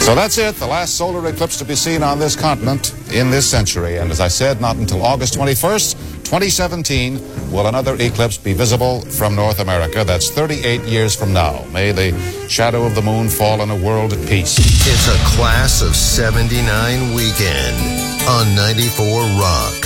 So that's it, the last solar eclipse to be seen on this continent in this century. And as I said, not until August 21st, 2017, will another eclipse be visible from North America. That's 38 years from now. May the shadow of the moon fall on a world at peace. It's a class of 79 weekend on 94 Rock.